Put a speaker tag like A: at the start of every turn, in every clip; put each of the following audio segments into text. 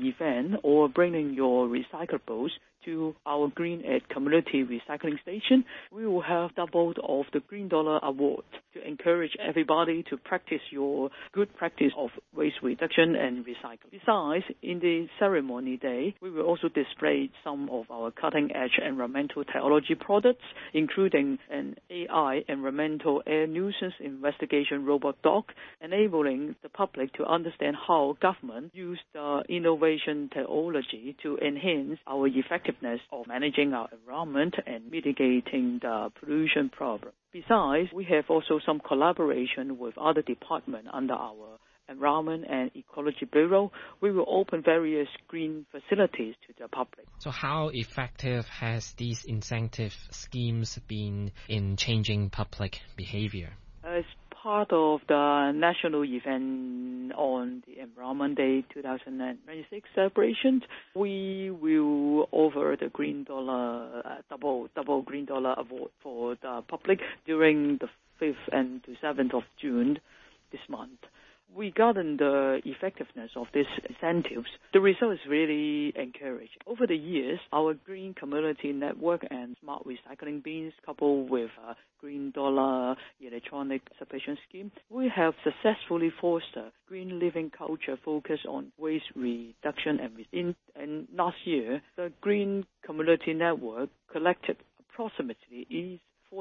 A: event or bringing your recyclables to our Green Ed Community Recycling Station, we will have doubled of the Green Dollar Award to encourage everybody to practice your good practice of waste reduction and recycling. Besides, in the ceremony day, we will also display some of our cutting-edge environmental technology products, including an AI environmental air nuisance investigation robot dog, enabling the public to understand how government use the innovation technology to enhance our effectiveness of managing our environment and mitigating the pollution problem. Besides, we have also some collaboration with other departments under our Environment and Ecology Bureau. We will open various green facilities to the public.
B: So how effective has these incentive schemes been in changing public behavior?
A: As part of the national event on the Environment Day 2026 celebrations, we will offer the Green Dollar, double Green Dollar Award for the public during the 5th and to 7th of June this month. Regarding the effectiveness of these incentives, the result is really encouraging. Over the years, our Green Community Network and Smart Recycling Bins, coupled with Green Dollar Electronic Subscription Scheme, we have successfully fostered green living culture focused on waste reduction and last year, the Green Community Network collected approximately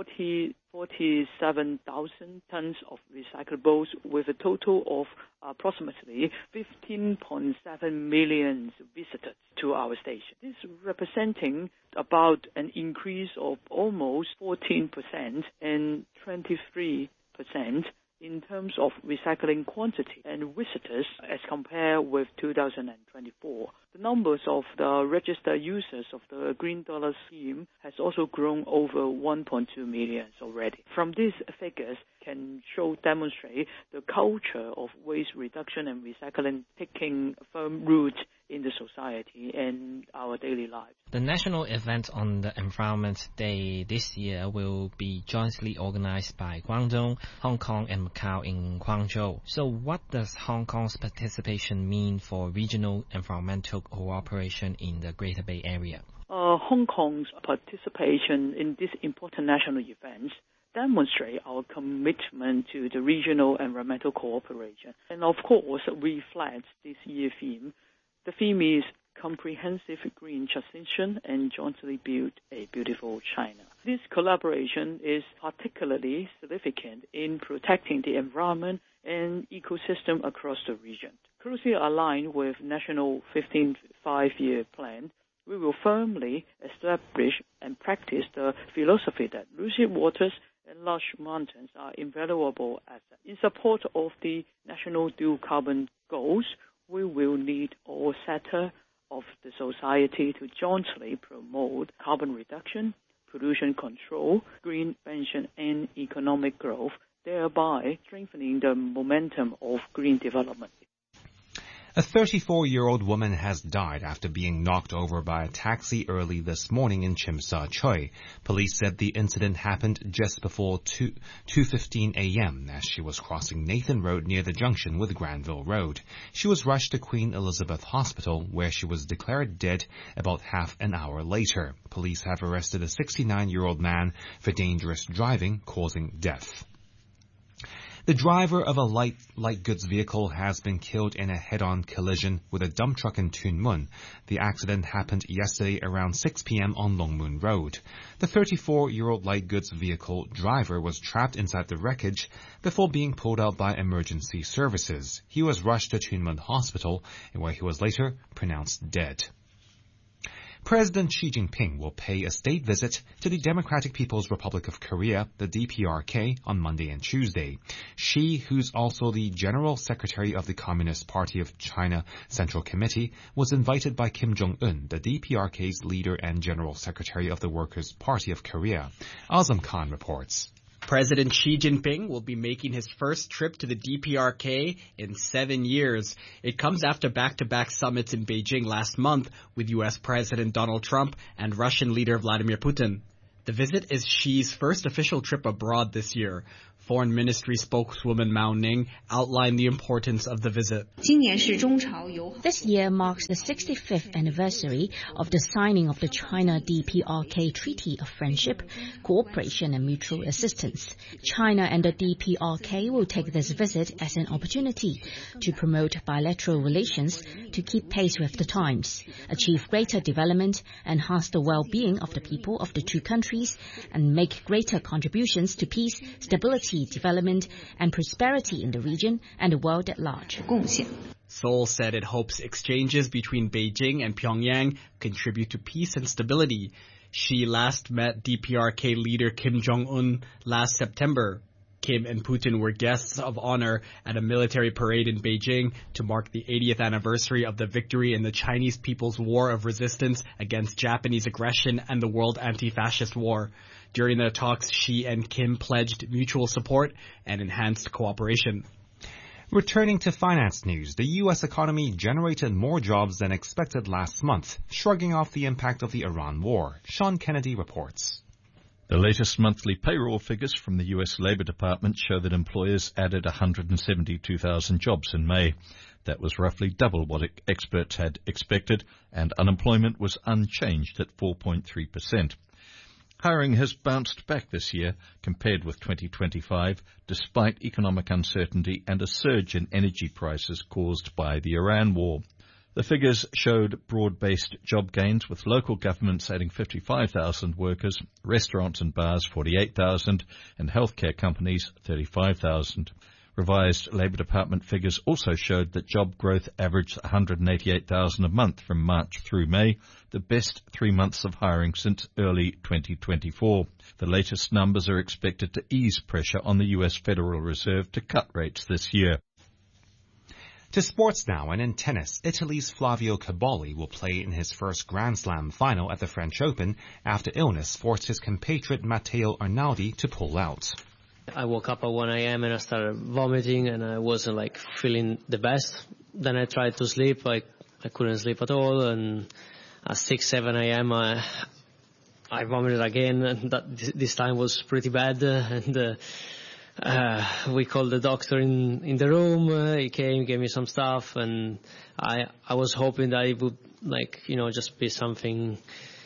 A: 47,000 tons of recyclables with a total of approximately 15.7 million visitors to our station. This representing about an increase of almost 14% and 23% in terms of recycling quantity and visitors as compared with 2024. The numbers of the registered users of the Green Dollar scheme has also grown over 1.2 million already. From these figures can demonstrate the culture of waste reduction and recycling taking firm root in the society and our daily lives.
B: The national event on the Environment Day this year will be jointly organized by Guangdong, Hong Kong and Macau in Guangzhou. So what does Hong Kong's participation mean for regional environmental cooperation in the Greater Bay Area?
A: Hong Kong's participation in this important national event demonstrate our commitment to the regional environmental cooperation and of course reflects this year's theme. The theme is Comprehensive Green Transition and Jointly Build a Beautiful China. This collaboration is particularly significant in protecting the environment and ecosystem across the region. Closely aligned with National 15th Five-Year Plan, we will firmly establish and practice the philosophy that lucid waters and large mountains are invaluable assets. In support of the national dual carbon goals, we will need all sectors of the society to jointly promote carbon reduction, pollution control, green expansion, and economic growth, thereby strengthening the momentum of green development.
C: A 34-year-old woman has died after being knocked over by a taxi early this morning in Tsim Sha Tsui. Police said the incident happened just before 2:15 a.m. as she was crossing Nathan Road near the junction with Granville Road. She was rushed to Queen Elizabeth Hospital, where she was declared dead about half an hour later. Police have arrested a 69-year-old man for dangerous driving causing death. The driver of a light goods vehicle has been killed in a head-on collision with a dump truck in Tuen Mun. The accident happened yesterday around 6 p.m. on Long Mun Road. The 34-year-old light goods vehicle driver was trapped inside the wreckage before being pulled out by emergency services. He was rushed to Tuen Mun Hospital, where he was later pronounced dead. President Xi Jinping will pay a state visit to the Democratic People's Republic of Korea, the DPRK, on Monday and Tuesday. Xi, who's also the General Secretary of the Communist Party of China Central Committee, was invited by Kim Jong-un, the DPRK's leader and General Secretary of the Workers' Party of Korea. Azam Khan reports.
D: President Xi Jinping will be making his first trip to the DPRK in 7 years. It comes after back-to-back summits in Beijing last month with U.S. President Donald Trump and Russian leader Vladimir Putin. The visit is Xi's first official trip abroad this year. Foreign Ministry spokeswoman Mao Ning outlined the importance of the visit.
E: This year marks the 65th anniversary of the signing of the China-DPRK Treaty of Friendship, Cooperation and Mutual Assistance. China and the DPRK will take this visit as an opportunity to promote bilateral relations to keep pace with the times, achieve greater development, enhance the well-being of the people of the two countries, and make greater contributions to peace, stability, development and prosperity in the region and the world at large.
D: Seoul said it hopes exchanges between Beijing and Pyongyang contribute to peace and stability. She last met DPRK leader Kim Jong-un last September. Kim and Putin were guests of honor at a military parade in Beijing to mark the 80th anniversary of the victory in the Chinese People's War of Resistance against Japanese aggression and the World Anti-Fascist War. During the talks, Xi and Kim pledged mutual support and enhanced cooperation.
C: Returning to finance news, the U.S. economy generated more jobs than expected last month, shrugging off the impact of the Iran war. Sean Kennedy reports.
F: The latest monthly payroll figures from the U.S. Labor Department show that employers added 172,000 jobs in May. That was roughly double what experts had expected, and unemployment was unchanged at 4.3%. Hiring has bounced back this year compared with 2025, despite economic uncertainty and a surge in energy prices caused by the Iran war. The figures showed broad-based job gains, with local governments adding 55,000 workers, restaurants and bars 48,000, and healthcare companies 35,000. Revised Labor Department figures also showed that job growth averaged 188,000 a month from March through May, the best 3 months of hiring since early 2024. The latest numbers are expected to ease pressure on the U.S. Federal Reserve to cut rates this year.
C: To sports now, and in tennis, Italy's Flavio Cobolli will play in his first Grand Slam final at the French Open after illness forced his compatriot Matteo Arnaldi to pull out.
G: I woke up at 1 a.m. and I started vomiting and I wasn't feeling the best. Then I tried to sleep. I couldn't sleep at all, and at 6, 7 a.m. I vomited again, and this time was pretty bad. We called the doctor in the room. He came, gave me some stuff, and I was hoping that it would just be something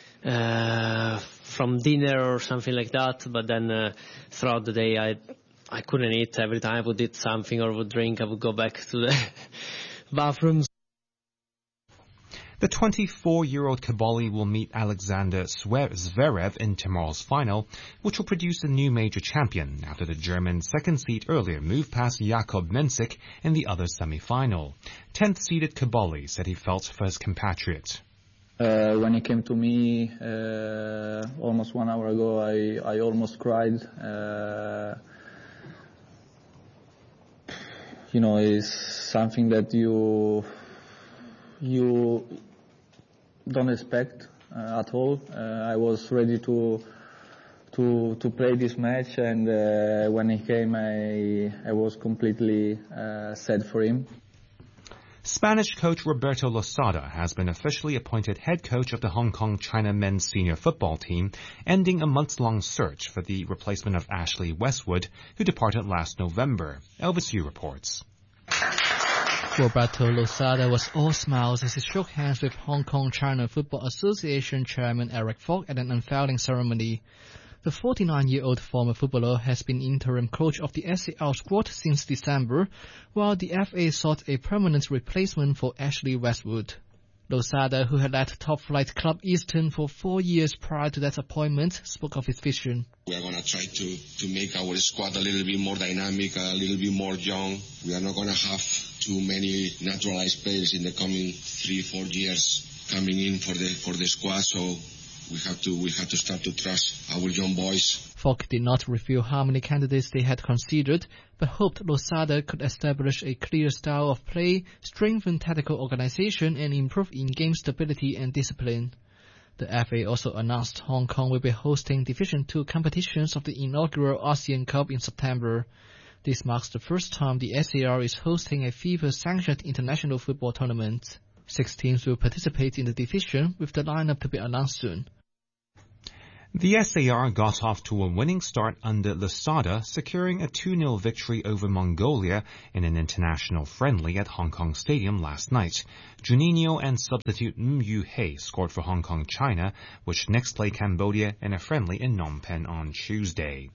G: from dinner or something like that. But then throughout the day I couldn't eat. Every time I would eat something or would drink, I would go back to the bathroom.
C: The 24-year-old Cobolli will meet Alexander Zverev in tomorrow's final, which will produce a new major champion after the German second seed earlier moved past Jakob Mensik in the other semi-final. 10th-seeded Cobolli said he felt for his compatriot.
H: When he came to me almost 1 hour ago, I almost cried. It's something that you don't expect at all. I was ready to play this match, and when he came, I was completely sad for him.
C: Spanish coach Roberto Losada has been officially appointed head coach of the Hong Kong China men's senior football team, ending a months-long search for the replacement of Ashley Westwood, who departed last November. Elvis Yu reports.
I: Roberto Losada was all smiles as he shook hands with Hong Kong China Football Association Chairman Eric Fogg at an unveiling ceremony. The 49-year-old former footballer has been interim coach of the SAR squad since December, while the FA sought a permanent replacement for Ashley Westwood. Losada, who had led top-flight club Eastern for 4 years prior to that appointment, spoke of his vision.
J: We are going to try to make our squad a little bit more dynamic, a little bit more young. We are not going to have too many naturalized players in the coming 3-4 years coming in for the squad, so we have to start to trust our young boys.
I: Fogg did not reveal how many candidates they had considered, but hoped Losada could establish a clear style of play, strengthen tactical organization, and improve in-game stability and discipline. The FA also announced Hong Kong will be hosting Division 2 competitions of the inaugural ASEAN Cup in September. This marks the first time the SAR is hosting a FIFA-sanctioned international football tournament. 6 teams will participate in the division, with the lineup to be announced soon.
C: The SAR got off to a winning start under Lasada, securing a 2-0 victory over Mongolia in an international friendly at Hong Kong Stadium last night. Juninho and substitute Yu Hei scored for Hong Kong China, which next play Cambodia in a friendly in Phnom Penh on Tuesday.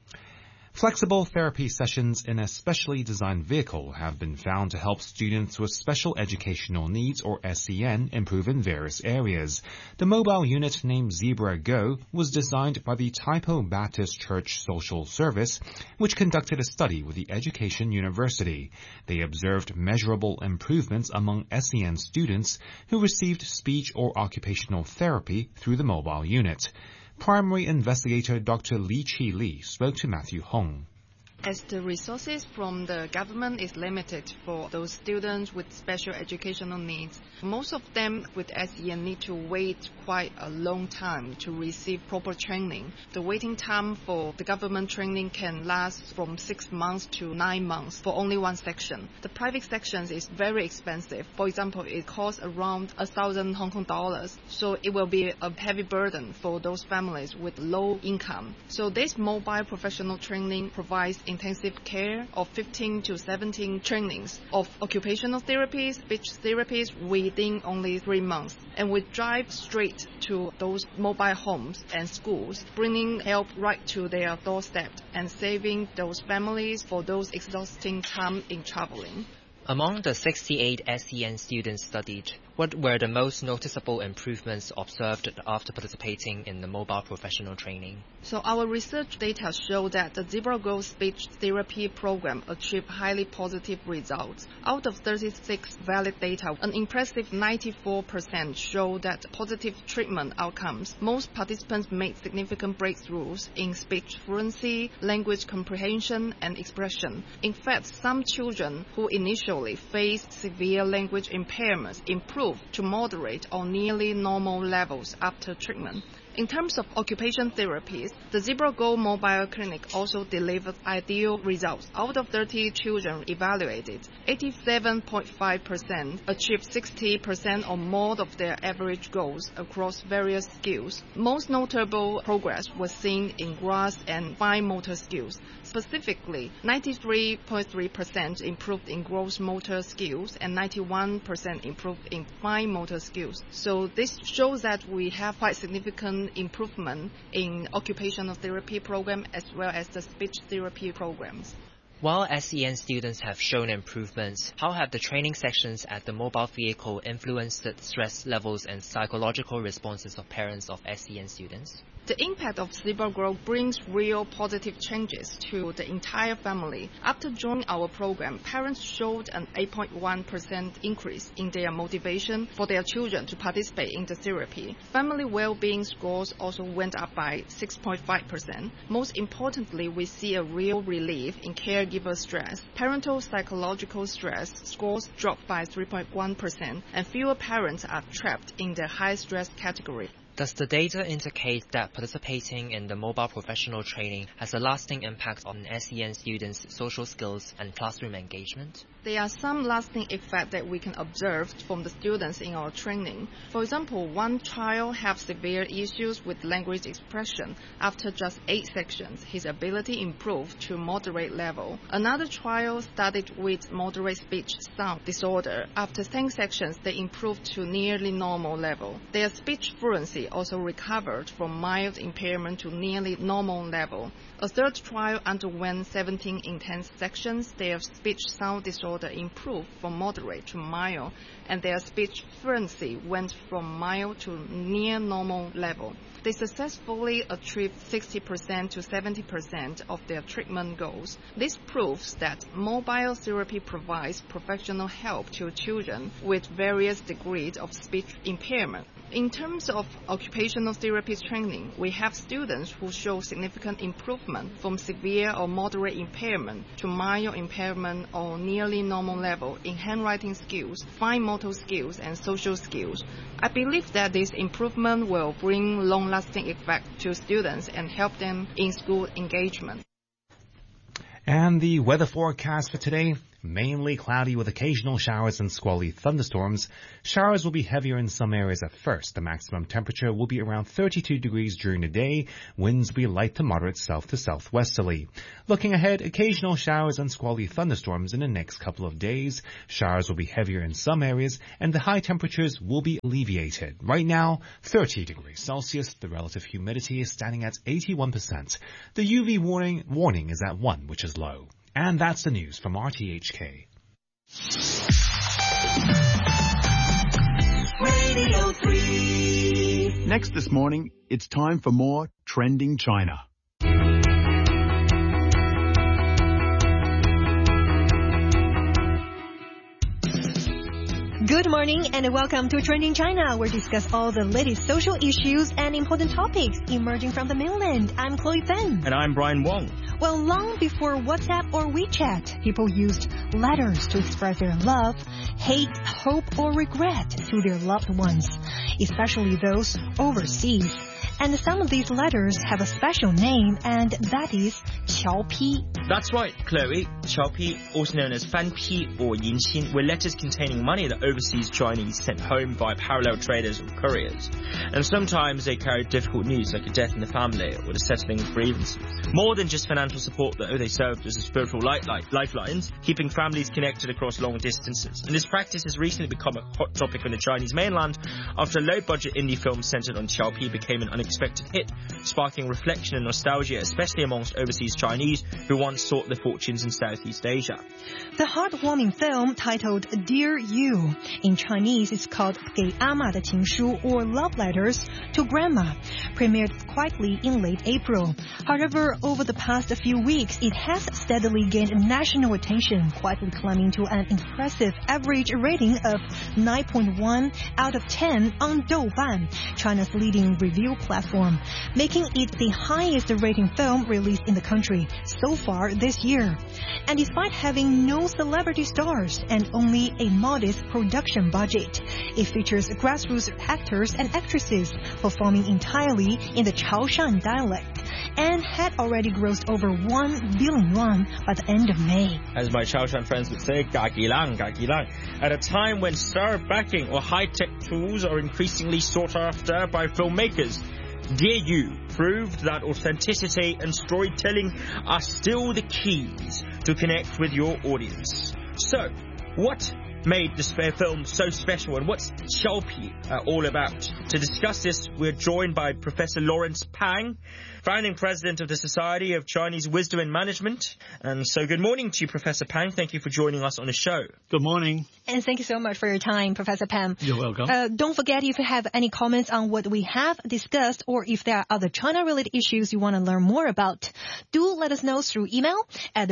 C: Flexible therapy sessions in a specially designed vehicle have been found to help students with special educational needs, or SEN, improve in various areas. The mobile unit named Zebra Go was designed by the Taipo Baptist Church Social Service, which conducted a study with the Education University. They observed measurable improvements among SEN students who received speech or occupational therapy through the mobile unit. Primary investigator Dr. Li Chi Li spoke to Matthew Hong.
K: As the resources from the government is limited for those students with special educational needs, most of them with SEN need to wait quite a long time to receive proper training. The waiting time for the government training can last from 6 months to 9 months for only one section. The private sections is very expensive. For example, it costs around 1,000 Hong Kong dollars, so it will be a heavy burden for those families with low income. So this mobile professional training provides intensive care of 15 to 17 trainings of occupational therapies, speech therapies within only 3 months. And we drive straight to those mobile homes and schools, bringing help right to their doorstep and saving those families for those exhausting time in traveling.
L: Among the 68 SEN students studied, what were the most noticeable improvements observed after participating in the mobile professional training?
K: So our research data show that the Zebra Go speech therapy program achieved highly positive results. Out of 36 valid data, an impressive 94% show that positive treatment outcomes. Most participants made significant breakthroughs in speech fluency, language comprehension, and expression. In fact, some children who initially faced severe language impairments improved to moderate or nearly normal levels after treatment. In terms of occupation therapies, the Zebra Go mobile clinic also delivered ideal results. Out of 30 children evaluated, 87.5% achieved 60% or more of their average goals across various skills. Most notable progress was seen in gross and fine motor skills. Specifically, 93.3% improved in gross motor skills and 91% improved in fine motor skills. So this shows that we have quite significant improvement in occupational therapy program as well as the speech therapy programs.
L: While SEN students have shown improvements, how have the training sessions at the mobile vehicle influenced the stress levels and psychological responses of parents of SEN students?
K: The impact of Zebra Go brings real positive changes to the entire family. After joining our program, parents showed an 8.1% increase in their motivation for their children to participate in the therapy. Family well-being scores also went up by 6.5%. Most importantly, we see a real relief in caregiver stress. Parental psychological stress scores dropped by 3.1%, and fewer parents are trapped in the high-stress category.
L: Does the data indicate that participating in the mobile professional training has a lasting impact on SEN students' social skills and classroom engagement?
K: There are some lasting effects that we can observe from the students in our training. For example, one child had severe issues with language expression. After just 8 sections, his ability improved to moderate level. Another child studied with moderate speech sound disorder. After 10 sections, they improved to nearly normal level. Their speech fluency also recovered from mild impairment to nearly normal level. A third trial underwent 17 intense sections. Their speech sound disorder improved from moderate to mild, and their speech fluency went from mild to near normal level. They successfully achieved 60% to 70% of their treatment goals. This proves that mobile therapy provides professional help to children with various degrees of speech impairment. In terms of occupational therapy training, we have students who show significant improvement from severe or moderate impairment to mild impairment or nearly normal level in handwriting skills, fine motor skills, and social skills. I believe that this improvement will bring long-lasting effect to students and help them in school engagement.
C: And the weather forecast for today: mainly cloudy with occasional showers and squally thunderstorms. Showers will be heavier in some areas at first. The maximum temperature will be around 32 degrees during the day. Winds will be light to moderate south to southwesterly. Looking ahead, occasional showers and squally thunderstorms in the next couple of days. Showers will be heavier in some areas, and the high temperatures will be alleviated. Right now, 30 degrees Celsius. The relative humidity is standing at 81%. The UV warning is at 1, which is low. And that's the news from RTHK.
M: Radio 3. Next this morning, it's time for more Trending China.
N: Good morning and welcome to Trending China, where we discuss all the latest social issues and important topics emerging from the mainland. I'm Chloe Fan.
O: And I'm Brian Wong.
N: Well, long before WhatsApp or WeChat, people used letters to express their love, hate, hope, or regret to their loved ones, especially those overseas. And some of these letters have a special name, and that is Qiao Pi.
O: That's right, Chloe. Qiao Pi, also known as Fan Pi or Yin Xin, were letters containing money that overseas Chinese sent home by parallel traders or couriers. And sometimes they carried difficult news like a death in the family or the settling of grievances. More than just financial support, though, they served as a spiritual lifelines, keeping families connected across long distances. And this practice has recently become a hot topic on the Chinese mainland after a low-budget indie film centered on Qiao Pi became an unexpected hit, sparking reflection and nostalgia, especially amongst overseas Chinese who once sought their fortunes in Southeast Asia.
N: The heartwarming film, titled Dear You, in Chinese is called 给阿嬷的情书 or Love Letters to Grandma, premiered quietly in late April. However, over the past few weeks, it has steadily gained national attention, quietly climbing to an impressive average rating of 9.1 out of 10 on Douban, China's leading review platform, making it the highest rating film released in the country so far this year. And despite having no celebrity stars and only a modest production budget, it features grassroots actors and actresses performing entirely in the Chaoshan dialect, and had already grossed over 1 billion yuan by the end of May.
O: As my Chaoshan friends would say, gagilang. At a time when star backing or high-tech tools are increasingly sought after by filmmakers, Dear You proved that authenticity and storytelling are still the keys to connect with your audience. So, what made this film so special, and what's Qiao Pi all about? To discuss this, we're joined by Professor Lawrence Pang, founding president of the Society of Chinese Wisdom and Management. And so good morning to you, Professor Pang. Thank you for joining us on the show.
P: Good morning.
N: And thank you so much for your time, Professor Pang.
P: You're welcome.
N: Don't forget, if you have any comments on what we have discussed, or if there are other China-related issues you want to learn more about, do let us know through email at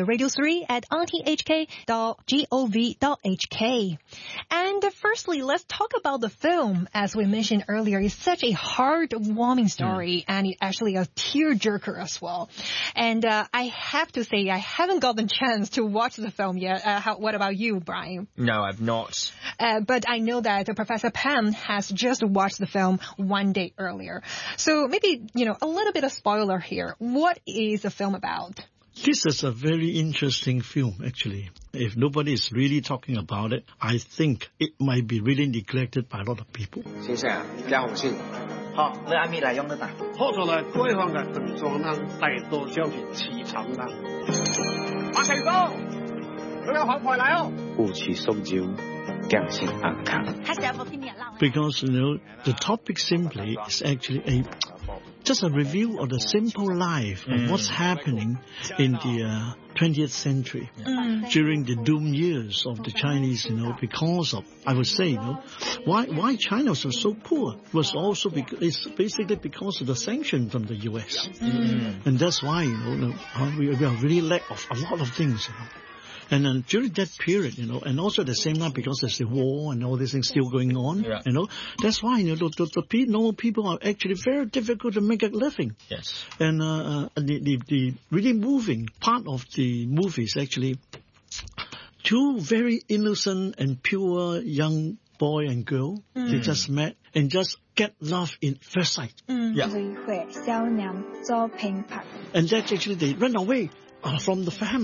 N: radio3@rthk.gov.hk. And firstly, let's talk about the film. As we mentioned earlier, it's such a heartwarming story, and it's actually a tearjerker as well. And I have to say, I haven't got the chance to watch the film yet. What about you, Brian?
O: No, I've not.
N: But I know that Professor Pam has just watched the film one day earlier. So maybe, a little bit of spoiler here. What is the film about?
P: This is a very interesting film, actually. If nobody is really talking about it, I think it might be really neglected by a lot of people.
Q: 先生，加紅先。好，你阿咪嚟用得大。好咗啦，該項嘅動作啦，大多將其辭呈啦。馬成哥，佢有學牌嚟哦。故事送招，更先安康。
P: Because, the topic simply is actually just a review of the simple life of what's happening in the 20th century during the doom years of the Chinese, because of, I would say, why China was so poor was also it's basically because of the sanctions from the US. And that's why, we are really lack of a lot of things, And then during that period, and also at the same time because there's the war and all these things still going on, that's why, the normal people are actually very difficult to make a living.
O: Yes.
P: And the really moving part of the movie is actually two very innocent and pure young boy and girl. They just met and just get love in first sight.
O: Yeah.
P: And that's actually they run away from the family.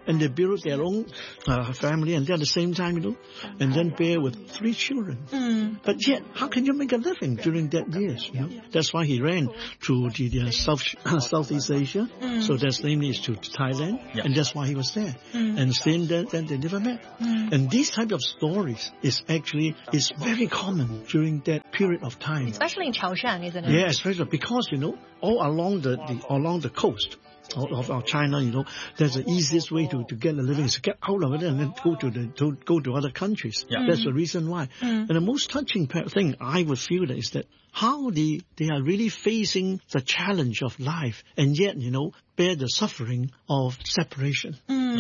P: and they build their own family, and then at the same time, and then bear with 3 children. But yet, how can you make a living during that years? That's why he ran to the Southeast Asia. So that's namely is to Thailand, and that's why he was there. And then they never met. And these type of stories is very common during that period of time.
N: Especially in Chaoshan, isn't it?
P: Yeah, especially because all along the coast of China, there's the easiest way to get a living is to get out of it and then go to other countries. That's the reason why. And the most touching thing I would feel is that how they are really facing the challenge of life and yet, bear the suffering of separation.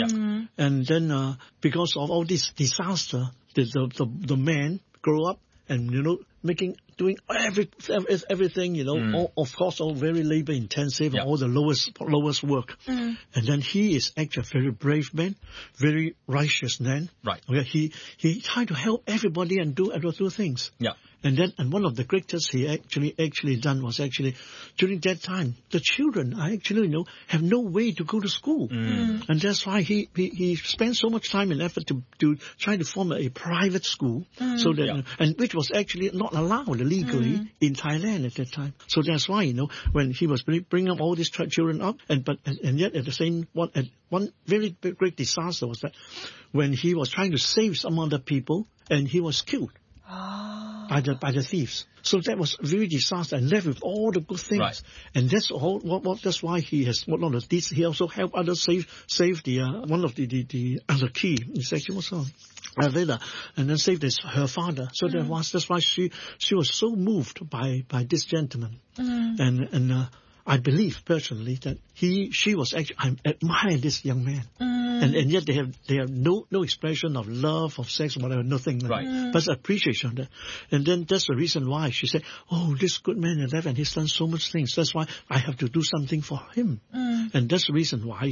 P: And then because of all this disaster, the man grow up and, doing everything, all, of course, all very labor intensive, all the lowest work. And then he is actually a very brave man, very righteous man.
O: Right.
P: Okay, he tried to help everybody and do things. And one of the greatest he actually done was during that time, the children are have no way to go to school. And that's why he spent so much time and effort to try to form a private school, so that and which was actually not allowed legally in Thailand at that time. So that's why when he was bringing up all these children up, and yet at the same one very great disaster was that when he was trying to save some other people and he was killed. By the thieves. So that was a very disaster and left with all the good things. Right. And that's all. That's why he has one of these. He also helped others save the one of the key. It's actually what's on Veda, and then saved her father. So that's why she was so moved by this gentleman. And I believe personally that she was actually, I admire this young man. And yet they have no expression of love, of sex, whatever, nothing. Right. But appreciation of that. And then that's the reason why she said, oh, this good man is alive and he's done so much things. That's why I have to do something for him. And that's the reason why,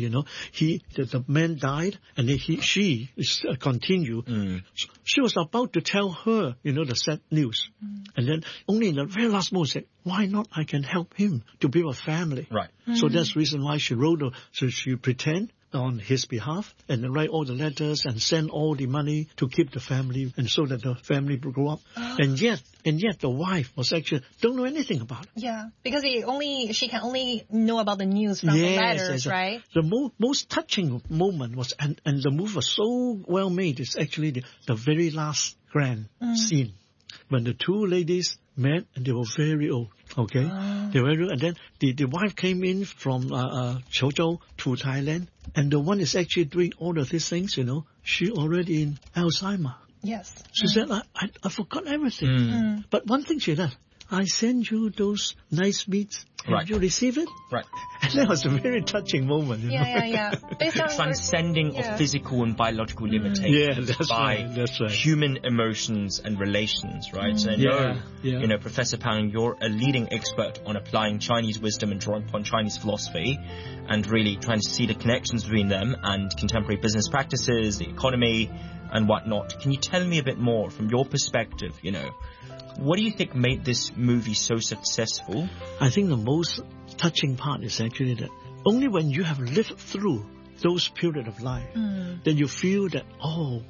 P: the man died and she continued. She was about to tell her, the sad news. And then only in the very last moment said, why not I can help him to build a family. Right. So that's the reason why she wrote, so she pretend on his behalf and then write all the letters and send all the money to keep the family and so that the family will grow up. And yet the wife was actually don't know anything about it.
N: Yeah, because she can only know about the news from the letters, right?
P: The most touching moment was, and the movie was so well made, is actually the very last grand scene when the 2 ladies met and they were very old. Okay, they were very old, and then the wife came in from Chozhou to Thailand, and the one is actually doing all of these things. She already in Alzheimer.
N: Yes.
P: She said, I forgot everything. But one thing she did, I send you those nice meats. Did you receive it?
O: Right.
P: And that was a very touching moment.
N: Yeah.
O: Transcending of physical and biological limitations by human emotions and relations, right? So I know, Professor Pang, you're a leading expert on applying Chinese wisdom and drawing upon Chinese philosophy and really trying to see the connections between them and contemporary business practices, the economy, and whatnot. Can you tell me a bit more from your perspective, what do you think made this movie so successful?
P: I think the most touching part is actually that only when you have lived through those periods of life, then you feel that, all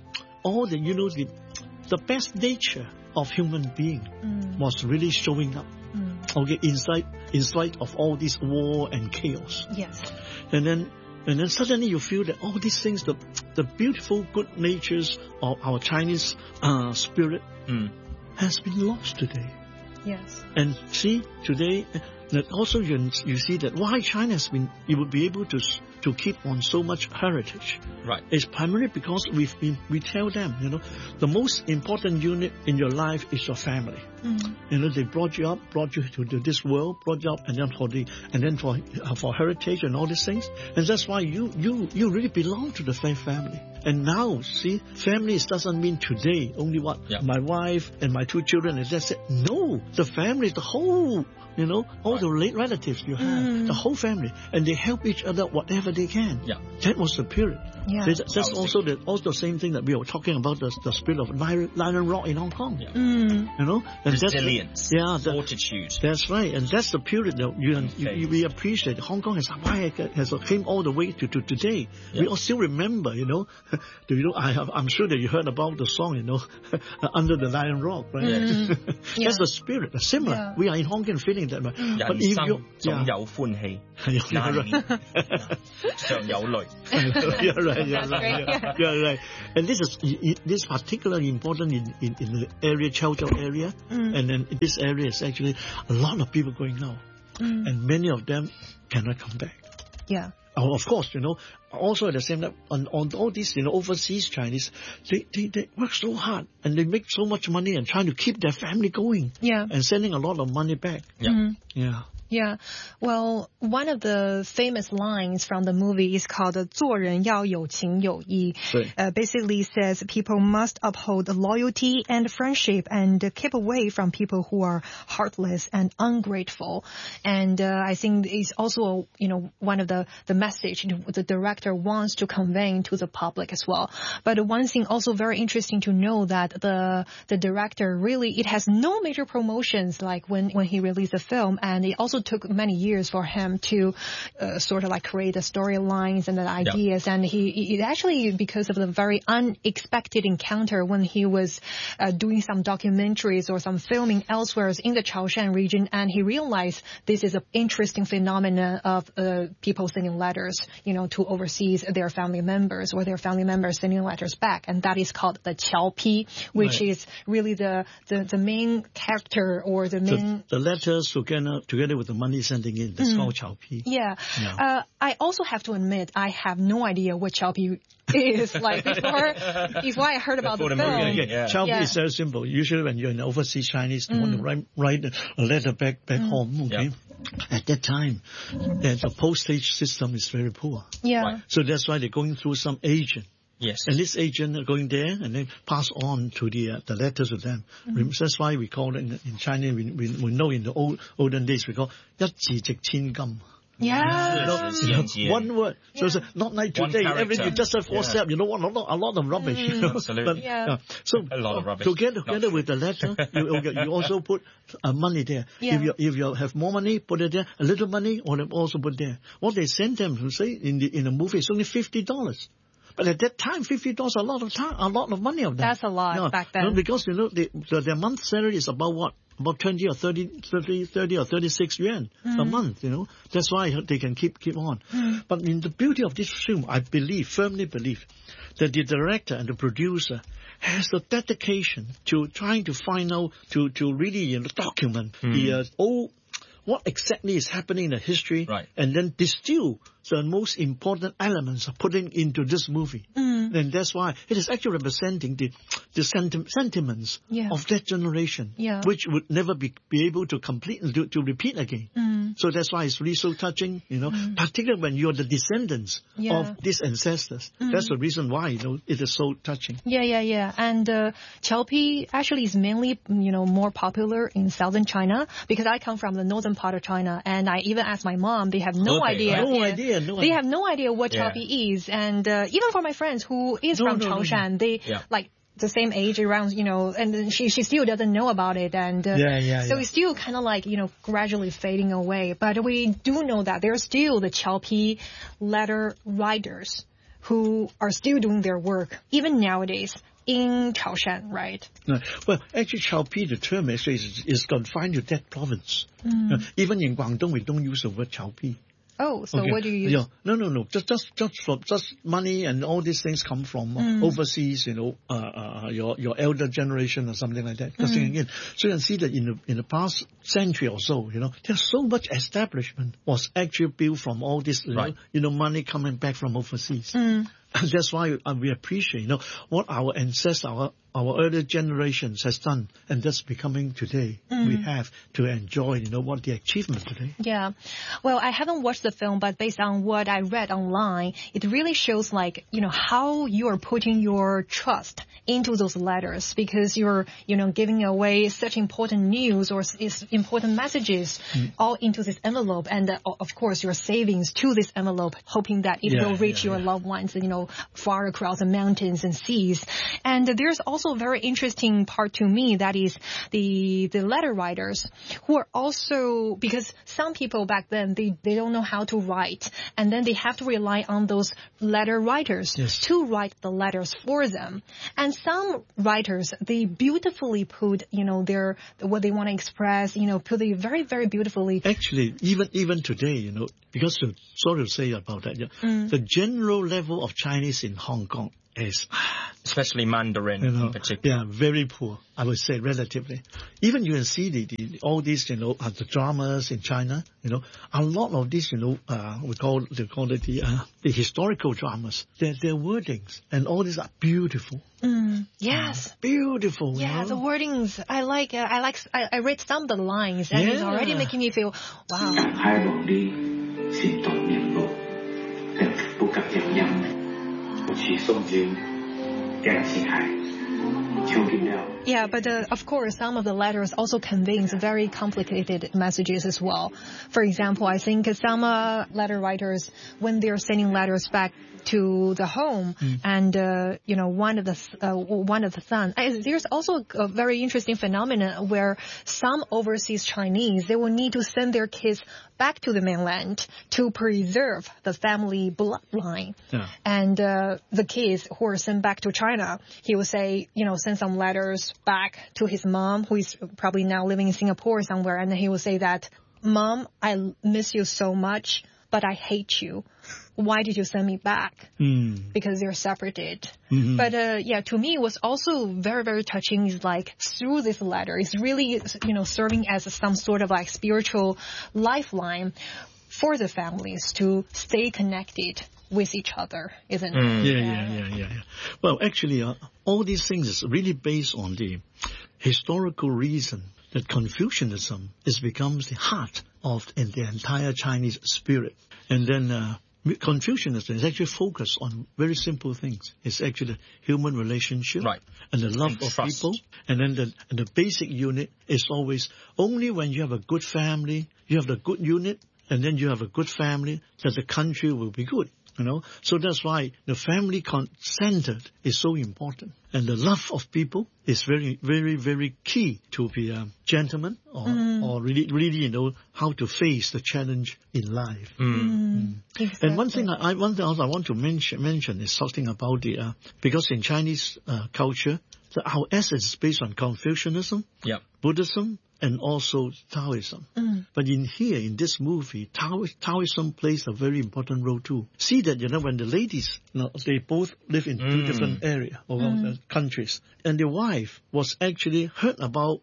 P: the best nature of human being was really showing up. Okay, in spite of all this war and chaos.
N: Yes.
P: And then suddenly you feel that all these things, the beautiful good natures of our Chinese spirit has been lost today.
N: Yes.
P: And see, today, that also you see that why China has been, you would be able to keep on so much heritage.
O: Right.
P: It's primarily because we tell them, the most important unit in your life is your family. They brought you up, brought you to this world, brought you up, and then for heritage and all these things. And that's why you really belong to the family. And now, see, families doesn't mean today only my wife and my 2 children, and that's it. No, the family, the whole, all the late relatives you have, the whole family, and they help each other whatever they can.
O: Yeah.
P: That was the period.
N: Yeah.
P: That's also the same thing that we were talking about, the spirit of Lion Rock in Hong Kong.
O: Yeah.
P: And
O: resilience, fortitude.
P: That's right, and that's the period that we appreciate. Hong Kong has came all the way to today. We all still remember, I'm sure that you heard about the song, Under the Lion Rock, right? That's the spirit. Similar, we are in Hong Kong feeling that way. But if you,
O: You're
P: right. And this is particularly important in the area, Chao area, and then this area is actually a lot of people going now, and many of them cannot come back.
N: Yeah.
P: Oh, of course, also at the same time, on all these, overseas Chinese, they work so hard and they make so much money and trying to keep their family going.
N: Yeah.
P: And sending a lot of money back. Yeah.
N: Yeah. Well, one of the famous lines from the movie is called 做人要有情有义. Basically says people must uphold loyalty and friendship and keep away from people who are heartless and ungrateful. And I think it's also, one of the message the director wants to convey to the public as well. But one thing also very interesting to know that the director really, it has no major promotions like when he released the film, and it also took many years for him to sort of like create the storylines and the ideas. And he actually, because of the very unexpected encounter when he was doing some documentaries or some filming elsewhere in the Chaoshan region, and he realized this is an interesting phenomenon of people sending letters, to overseas their family members, or their family members sending letters back, and that is called the Qiaopi, which is really the main character or the main
P: the letters together with the money sending in. That's called Qiaopi.
N: Yeah. I also have to admit I have no idea what Qiaopi is. Like before I heard about the film.
P: Qiaopi is very simple. Usually when you're an overseas Chinese, you want to write a letter back home. Okay. At that time, the postage system is very poor.
N: Yeah. Right.
P: So that's why they're going through some agent.
O: Yes.
P: And this agent are going there and then pass on to the letters to them. That's why we call it in China, we know in the olden days we call 一字值千金.
N: Yeah.
P: One word. So it's not like today. Everything you just have WhatsApp. A lot of rubbish.
O: Absolutely.
P: So
O: a lot of rubbish.
P: Together with the letter, you also put money there.
N: Yeah.
P: If you have more money, put it there. A little money, or also put there. What they send them to say in the movie is only $50. But at that time, $50 a lot of money of that.
N: That's a lot back then.
P: Because their month salary is about what? About 20 or 30 or 36 yuan a month, That's why they can keep on. But in the beauty of this film, I firmly believe, that the director and the producer has the dedication to trying to find out, to really document what exactly is happening in the history, and then distill the most important elements of putting into this movie. And that's why it is actually representing the sentiments of that generation, which would never be able to to repeat again. So that's why it's really so touching, particularly when you're the descendants of these ancestors. That's the reason why, it is so touching.
N: Yeah. And Qiaopi actually is mainly, more popular in southern China, because I come from the northern part of China, and I even asked my mom, they have no idea. They have no idea what Qiaopi is. And even for my friends who is from Chaoshan, they like the same age around, and she still doesn't know about it. And so it's still kind of like, gradually fading away. But we do know that there are still the Qiaopi letter writers who are still doing their work, even nowadays, in Chaoshan, right?
P: Well, actually, Qiaopi, the term actually is confined to that province. Even in Guangdong, we don't use the word Qiaopi.
N: Oh, so what do you use?
P: No. Just money and all these things come from overseas, your elder generation or something like that. Because again, so you can see that in the past century or so, there's so much establishment was actually built from all this, money coming back from overseas. That's why we appreciate, what our ancestors, our earlier generations has done, and that's becoming today. We have to enjoy, what the achievement today.
N: Yeah. Well, I haven't watched the film, but based on what I read online, it really shows like, how you are putting your trust into those letters, because you're, giving away such important news or important messages all into this envelope. And of course, your savings to this envelope, hoping that it will reach your loved ones, far across the mountains and seas. And there's also also a very interesting part to me, that is the letter writers, who are also, because some people back then, they don't know how to write, and then they have to rely on those letter writers to write the letters for them. And some writers, they beautifully put, what they want to express, put it very, very beautifully.
P: Actually, even today, because to sort of say about that, the general level of Chinese in Hong Kong is,
O: especially Mandarin in particular.
P: Yeah, very poor, I would say, relatively. Even you can see all these, the dramas in China, a lot of these, we call it the historical dramas. Their wordings and all these are beautiful.
N: Yes.
P: Beautiful.
N: Yeah, the wordings, I read some of the lines, and it's already making me feel, wow. Yeah, but of course, some of the letters also conveys very complicated messages as well. For example, I think some letter writers, when they're sending letters back to the home, and one of the sons. There's also a very interesting phenomenon where some overseas Chinese, they will need to send their kids back to the mainland to preserve the family bloodline. Yeah. And the kids who are sent back to China, he will say, send some letters back to his mom, who is probably now living in Singapore somewhere, and then he will say that, "Mom, I miss you so much, but I hate you. Why did you send me back?" Because they're separated. But to me, it was also very, very touching. Is like through this letter, it's really serving as some sort of like spiritual lifeline for the families to stay connected with each other, isn't it?
P: Yeah. Well, actually, all these things is really based on the historical reason that Confucianism becomes the heart of the entire Chinese spirit, and then. Confucianism is actually focused on very simple things. It's actually the human relationship and the love of people. And then the basic unit is always only when you have a good family, you have the good unit, and then you have a good family, that the country will be good. So that's why the family centered is so important. And the love of people is very, very, very key to be a gentleman or really how to face the challenge in life. Exactly. And one thing I want to mention is something about because in Chinese culture, our essence is based on Confucianism, Buddhism, and also Taoism. But in this movie, Taoism plays a very important role too. See that, when the ladies, they both live in two different areas or countries, and the wife was actually heard about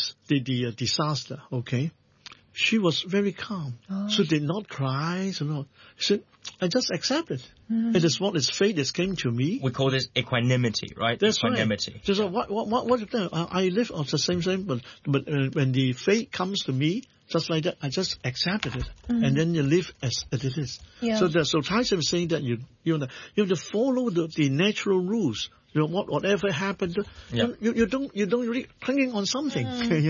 P: the disaster, okay? She was very calm. She did not cry. She said, I just accept it. It is what is fate that came to me.
O: We call this equanimity, right?
P: That's
O: equanimity.
P: Right. So what is that? I live on the same, but when the fate comes to me, just like that, I just accepted it, and then you live as it is. Yeah. So Taoism is saying that you have to follow the natural rules. Whatever happened, you don't really clinging on something,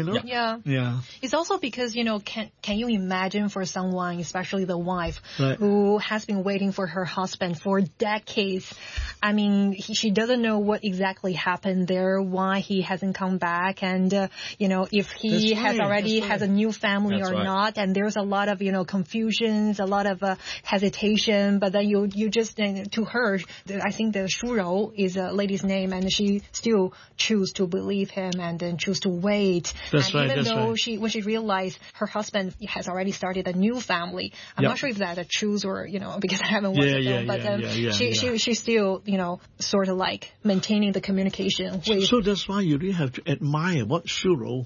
P: Yeah.
N: It's also because, can you imagine for someone, especially the wife, who has been waiting for her husband for decades? I mean, she doesn't know what exactly happened there, why he hasn't come back, and, if he has a new family or not, and there's a lot of, confusions, a lot of hesitation, but then you just, to her, I think the Shu Rou is a lady's name, and she still choose to believe him and then choose to wait.
P: That's right.
N: Even though when she realized her husband has already started a new family, I'm not sure if that's a choose or, because I haven't watched the film, but she still, sort of like maintaining the communication.
P: So that's why you really have to admire what Shu Rou,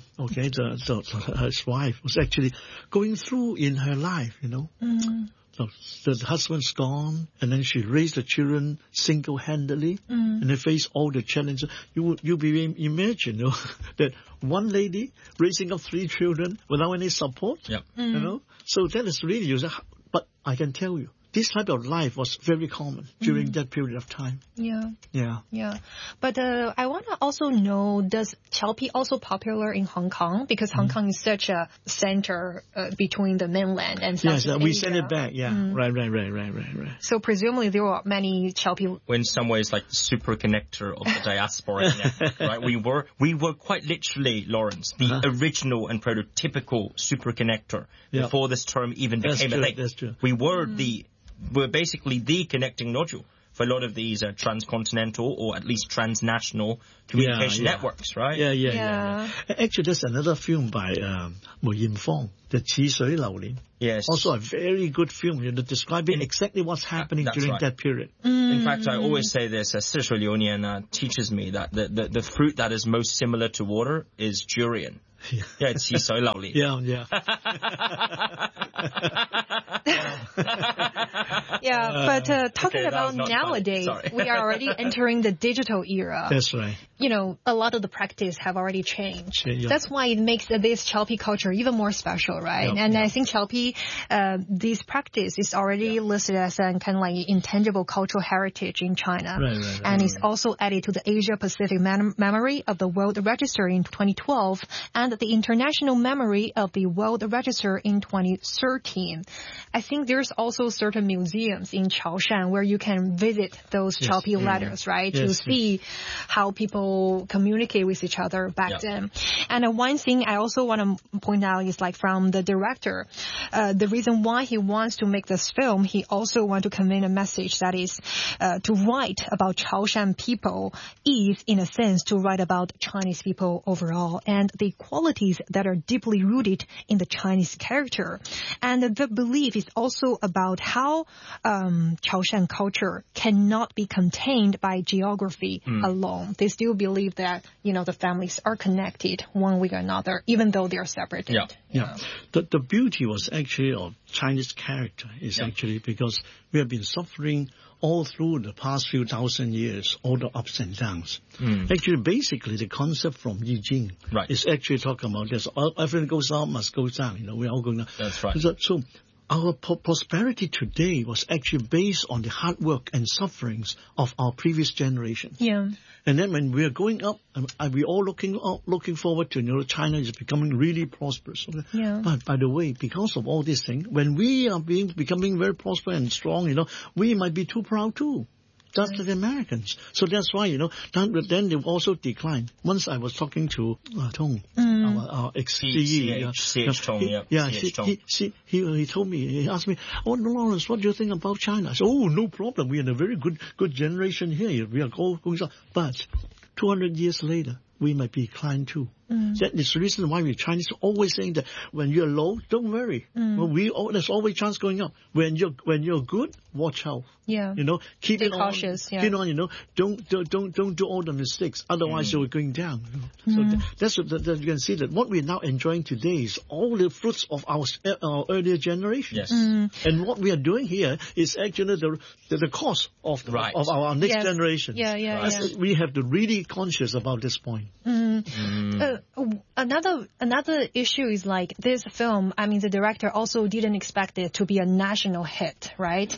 P: his wife, was actually going through in her life, So the husband's gone, and then she raised the children single-handedly, and they face all the challenges. You imagine, that one lady raising up 3 children without any support. So that is really, but I can tell you, this type of life was very common during that period of time.
N: Yeah. But I want to also know, does Chao also popular in Hong Kong? Because Hong Kong is such a center between the mainland and Southeast Asia.
P: Yes, we send it back. Yeah, right.
N: So presumably there were many Chao.
O: In some ways, like the super connector of the diaspora network, right? We were quite literally, Lawrence, the original and prototypical super connector before this term even became a thing.
P: That's true.
O: We're basically the connecting nodule for a lot of these transcontinental or at least transnational communication networks, right?
P: Yeah. Actually, there's another film by Mu Yinfeng, The Qi Shui Lao Lin.
O: Yes.
P: Also a very good film, describing exactly what's happening during that period.
O: In fact, I always say this, Shi Shui Liu Nian teaches me that the fruit that is most similar to water is durian. Yeah, it's Qi Shui Lao Lin.
N: But talking about nowadays, we are already entering the digital era.
P: That's right.
N: A lot of the practice have already changed. That's why it makes this Chalpi culture even more special, right? And I think Chalpi, this practice is already listed as a kind of like intangible cultural heritage in China. And it's also added to the Asia Pacific Memory of the World Register in 2012 and the International Memory of the World Register in 2013. I think there's also certain museums in Chaoshan where you can visit those Chalpi letters, right? To see how people communicate with each other back then. And one thing I also want to point out is like from the director, the reason why he wants to make this film, he also wants to convey a message that is to write about Chaoshan people is, in a sense, to write about Chinese people overall and the qualities that are deeply rooted in the Chinese character. And the belief is also about how Chaoshan culture cannot be contained by geography alone. They still believe that, the families are connected one way or another, even though they are separated.
P: The beauty was actually of Chinese character is actually because we have been suffering all through the past few thousand years, all the ups and downs. Actually, basically, the concept from Yi Jing is actually talking about this. Everything goes up, must go down. We're all going down.
O: That's right.
P: So our prosperity today was actually based on the hard work and sufferings of our previous generation. And then when we are going up, we're all looking forward to, China is becoming really prosperous. But by the way, because of all these things, when we are becoming very prosperous and strong, we might be too proud too. Just like the Americans. So that's why, then they also declined. Once I was talking to Tong, our ex-CE. He told me, he asked me, Lawrence, what do you think about China? I said, no problem. We are in a very good generation here. We are going on. But 200 years later, we might be declined too. That is the reason why we Chinese are always saying that when you're low, don't worry. There's always chance going up. When you're good, watch out. Keep it cautious. Keep on. Don't do all the mistakes. Otherwise, you're going down. So that's you can see that what we're now enjoying today is all the fruits of our earlier generations. And what we are doing here is actually the cause of our next generation. We have to really conscious about this point.
N: Another issue is like this film, the director also didn't expect it to be a national hit, right?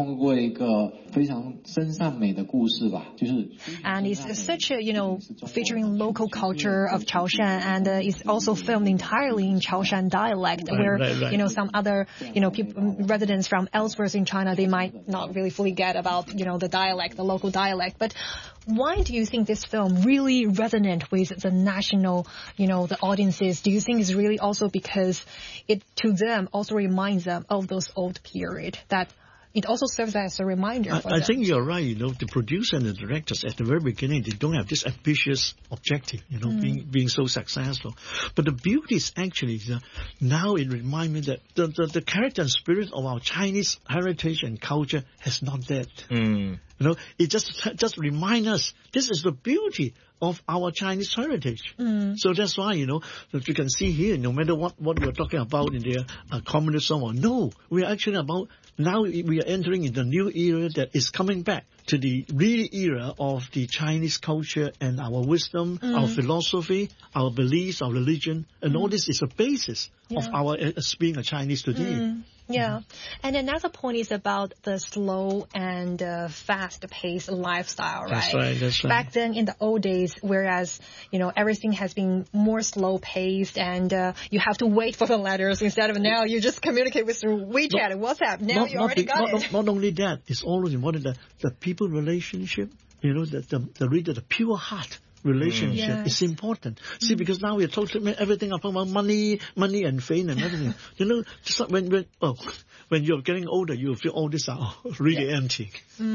N: And it's such a, featuring local culture of Chaoshan, and it's also filmed entirely in Chaoshan dialect, where, some other, people, residents from elsewhere in China, they might not really fully get about, the dialect, the local dialect. But why do you think this film really resonates with the national, the audiences? Do you think it's really also because it, to them, also reminds them of those old period, that it also serves as a reminder for them?
P: I think you're right. The producer and the directors at the very beginning, they don't have this ambitious objective, being so successful. But the beauty is actually now it reminds me that the character and spirit of our Chinese heritage and culture has not dead. It just reminds us this is the beauty of our Chinese heritage. So that's why, that you can see here, no matter what we're talking about in the communism or no, we are actually about, now we are entering in the new era that is coming back to the real era of the Chinese culture and our wisdom, our philosophy, our beliefs, our religion, and all this is a basis of our as being a Chinese today.
N: Yeah. And another point is about the slow and fast-paced lifestyle, right?
P: That's right.
N: Back then in the old days, whereas, everything has been more slow-paced and you have to wait for the letters instead of now you just communicate with through WeChat and WhatsApp. Now you already got it.
P: Not only that, it's always important the people relationship, the pure heart relationship is important. See, because now we're talking everything about money and fame and everything. Just like when you're getting older, you feel all this are really empty.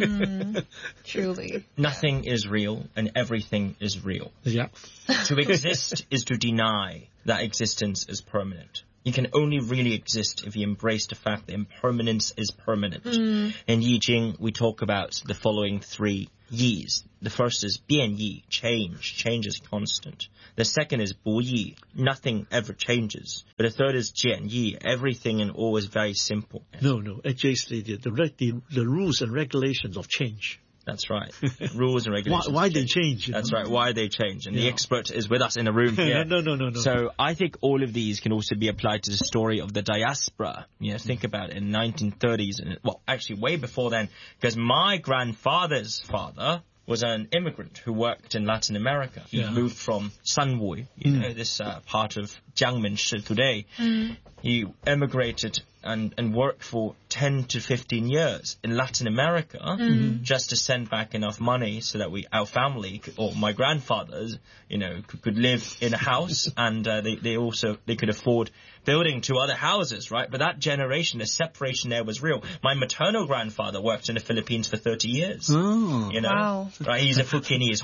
N: Truly.
O: Nothing is real and everything is real.
P: Yeah.
O: To exist is to deny that existence is permanent. You can only really exist if you embrace the fact that impermanence is permanent. In Yi Jing, we talk about the following 3 Yis. The first is 变异, change. Change is constant. The second is 不易, nothing ever changes. But the third is 简易, everything and all is very simple.
P: No, actually the rules and regulations of change.
O: That's right. Rules and regulations.
P: Why they change?
O: That's right. Why they change. And the expert is with us in the room here.
P: No.
O: So I think all of these can also be applied to the story of the diaspora. Think about it in the 1930s. And, actually way before then. Because my grandfather's father was an immigrant who worked in Latin America. He moved from Sanwui, this part of Jiangmen today. He emigrated and worked for 10 to 15 years in Latin America just to send back enough money so that our family, or my grandfathers, could live in a house and they could afford building 2 other houses, right? But that generation, the separation there was real. My maternal grandfather worked in the Philippines for 30 years.
N: Wow.
O: Right? He's a Hokkien.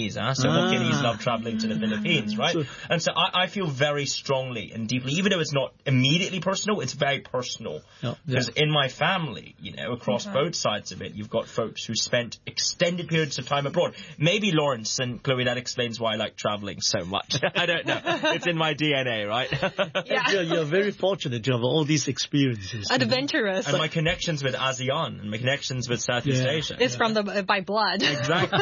O: So Hokkien love traveling to the Philippines, right? And so I feel very strongly and deeply, even though it's not immediately personal, it's very personal. Because in my family, across both sides of it, you've got folks who spent extended periods of time abroad. Maybe Lawrence and Chloe, that explains why I like traveling so much. I don't know. It's in my DNA, right?
P: You're very fortunate to have all these experiences.
N: Adventurous.
O: And my connections with ASEAN and my connections with Southeast Asia.
N: It's from by blood.
O: Exactly.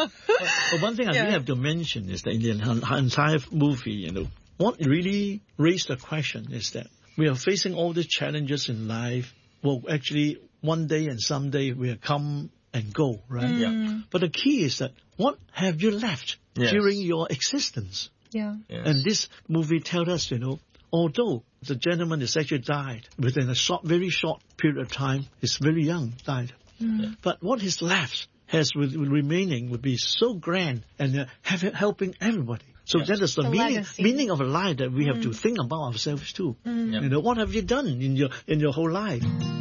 P: But one thing I really have to mention is that in the entire movie, what really raised the question is that we are facing all the challenges in life. Well, actually, one day and someday we'll come and go, right?
O: Yeah.
P: But the key is that what have you left during your existence?
N: Yeah.
O: Yes.
P: And this movie tells us, although the gentleman has actually died within a very short period of time, he's very young, died. But what is left remaining would be so grand and helping everybody. So that is the meaning of a life that we have to think about ourselves too. What have you done in your whole life?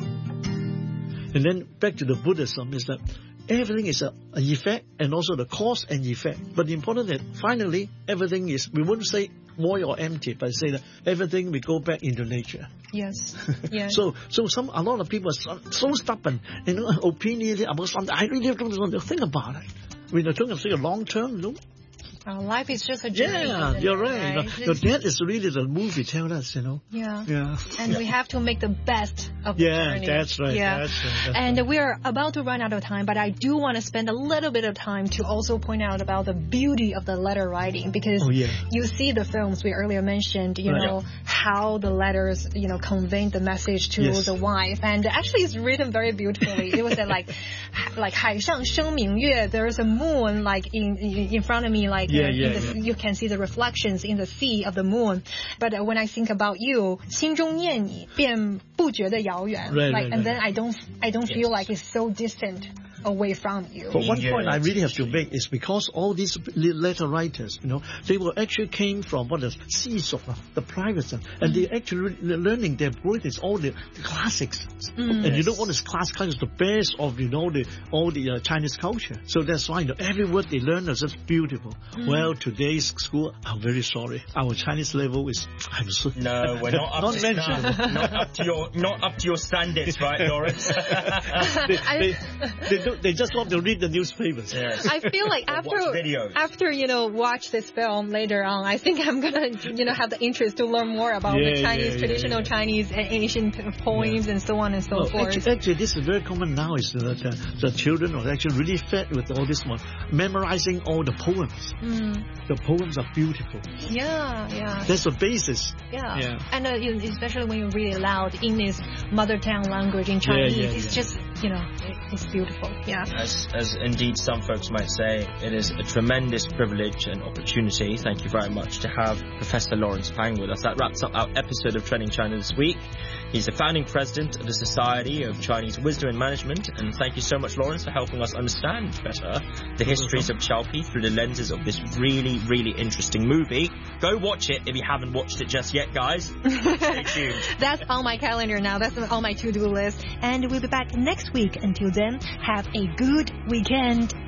P: And then back to the Buddhism is that everything is an effect and also the cause and effect. But the important is that finally everything is, we wouldn't say void or empty, but say that everything will go back into nature.
N: Yes.
P: So a lot of people are so stubborn, opinions about something. I really don't think about it. When you're talking about long term,
N: Our life is just a journey.
P: Yeah, you're right. That is really the movie tells us,
N: Yeah. And we have to make the best of the journey.
P: That's right.
N: Yeah.
P: That's right.
N: And we are about to run out of time, but I do want to spend a little bit of time to also point out about the beauty of the letter writing, because you see the films we earlier mentioned, how the letters, convey the message to the wife. And actually it's written very beautifully. It was like 海上生明月, there's a moon like in front of me, like you can see the reflections in the sea of the moon. But when I think about you, 心中念你便不觉得遥远. And then I don't feel like it's so distant away from you.
P: But one point I really have to make is because all these letter writers, they were actually came from the seas of the private, and they actually learning their British all the classics. And what is classics is the best of all the Chinese culture. So that's why every word they learn is just beautiful. Well, today's school, I'm very sorry, our Chinese level is
O: no, we're not up to not up to your standards, right, Lawrence?
P: they they just love to read the newspapers.
O: Yes.
R: I feel like after watch this film later on, I think I'm gonna have the interest to learn more about the Chinese traditional Chinese and ancient poems and so on and so forth.
P: Actually, this is very common now. Is that the children are actually really fed with all this one, memorizing all the poems. The poems are beautiful.
R: Yeah.
P: That's the basis.
R: Yeah. And especially when you read it loud in this mother tongue language in Chinese, it's just it's beautiful. Yeah.
O: As indeed some folks might say, it is a tremendous privilege and opportunity. Thank you very much to have Professor Lawrence Pang with us. That wraps up our episode of Trending China this week. He's the founding president of the Society of Chinese Wisdom and Management, and thank you so much, Lawrence, for helping us understand better the histories of Chao-Pi through the lenses of this really, really interesting movie. Go watch it if you haven't watched it just yet, guys. Stay tuned.
R: That's on my calendar now. That's on my to-do list. And we'll be back next week. Until then, have a good weekend.